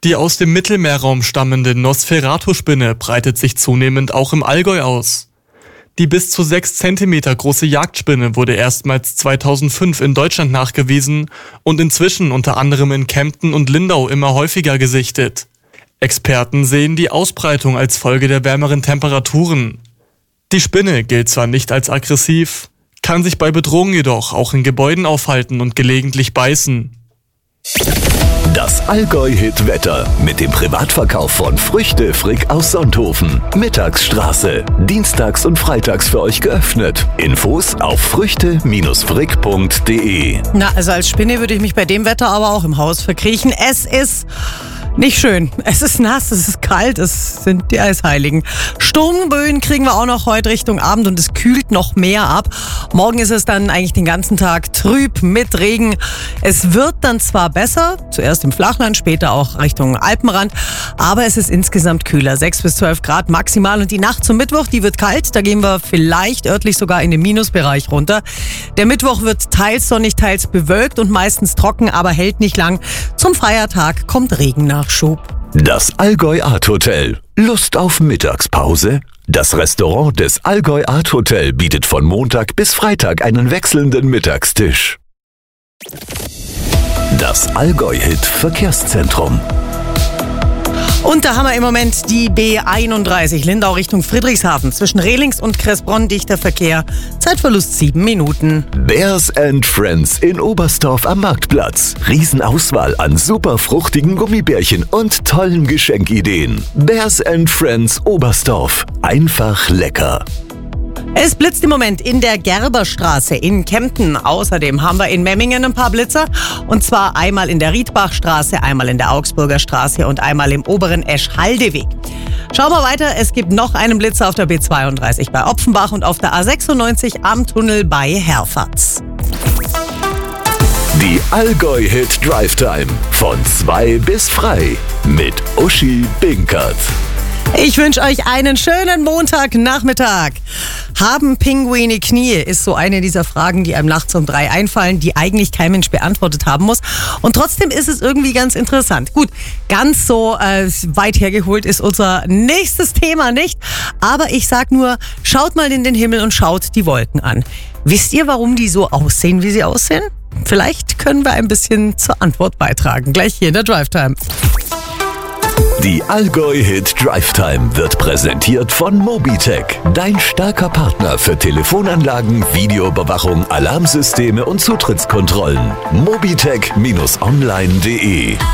Die aus dem Mittelmeerraum stammende Nosferatu-Spinne breitet sich zunehmend auch im Allgäu aus. Die bis zu 6 Zentimeter große Jagdspinne wurde erstmals 2005 in Deutschland nachgewiesen und inzwischen unter anderem in Kempten und Lindau immer häufiger gesichtet. Experten sehen die Ausbreitung als Folge der wärmeren Temperaturen. Die Spinne gilt zwar nicht als aggressiv, kann sich bei Bedrohung jedoch auch in Gebäuden aufhalten und gelegentlich beißen. Das Allgäu-Hit-Wetter mit dem Privatverkauf von Früchte Frick aus Sonthofen. Mittagsstraße. Dienstags und freitags für euch geöffnet. Infos auf früchte-frick.de. Na, also als Spinne würde ich mich bei dem Wetter aber auch im Haus verkriechen. Es ist nicht schön. Es ist nass, es ist kalt, es sind die Eisheiligen. Sturmböen kriegen wir auch noch heute Richtung Abend und es kühlt noch mehr ab. Morgen ist es dann eigentlich den ganzen Tag trüb mit Regen. Es wird dann zwar besser, zuerst im Flachland, später auch Richtung Alpenrand, aber es ist insgesamt kühler. 6 bis 12 Grad maximal und die Nacht zum Mittwoch, die wird kalt. Da gehen wir vielleicht örtlich sogar in den Minusbereich runter. Der Mittwoch wird teils sonnig, teils bewölkt und meistens trocken, aber hält nicht lang. Zum Feiertag kommt Regennachschub. Das Allgäu Art Hotel. Lust auf Mittagspause? Das Restaurant des Allgäu Art Hotel bietet von Montag bis Freitag einen wechselnden Mittagstisch. Das Allgäu-Hit Verkehrszentrum. Und da haben wir im Moment die B31 Lindau Richtung Friedrichshafen. Zwischen Rehlings und Kressbronn dichter Verkehr. Zeitverlust 7 Minuten. Bears and Friends in Oberstdorf am Marktplatz. Riesenauswahl an super fruchtigen Gummibärchen und tollen Geschenkideen. Bears and Friends Oberstdorf. Einfach lecker. Es blitzt im Moment in der Gerberstraße in Kempten. Außerdem haben wir in Memmingen ein paar Blitzer. Und zwar einmal in der Riedbachstraße, einmal in der Augsburger Straße und einmal im oberen Eschhaldeweg. Schauen wir weiter. Es gibt noch einen Blitzer auf der B32 bei Opfenbach und auf der A96 am Tunnel bei Herfatz. Die Allgäu-Hit Drive Time. Von 2 bis frei. Mit Uschi Binkert. Ich wünsche euch einen schönen Montagnachmittag. Haben Pinguine Knie? Ist so eine dieser Fragen, die einem nachts um 3 einfallen, die eigentlich kein Mensch beantwortet haben muss. Und trotzdem ist es irgendwie ganz interessant. Gut, ganz so weit hergeholt ist unser nächstes Thema nicht. Aber ich sag nur, schaut mal in den Himmel und schaut die Wolken an. Wisst ihr, warum die so aussehen, wie sie aussehen? Vielleicht können wir ein bisschen zur Antwort beitragen. Gleich hier in der Drive Time. Die Allgäu-Hit Drive Time wird präsentiert von Mobitech, dein starker Partner für Telefonanlagen, Videoüberwachung, Alarmsysteme und Zutrittskontrollen. Mobitech-online.de